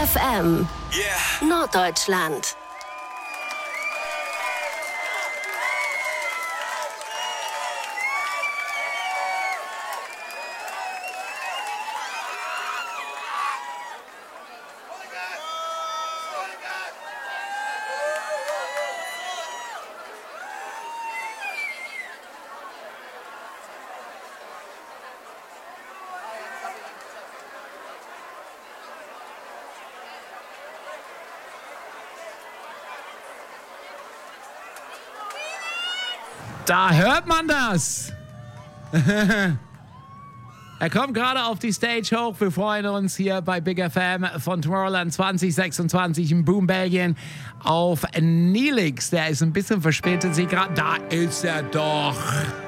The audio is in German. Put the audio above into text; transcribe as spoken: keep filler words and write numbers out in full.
F M Yeah. Norddeutschland. Da hört man das. Er kommt gerade auf die Stage hoch. Wir freuen uns hier bei Big F M von Tomorrowland zwanzig sechsundzwanzig in Boom, Belgien auf Neelix. Der ist ein bisschen verspätet. Sie gerade. Da ist er doch.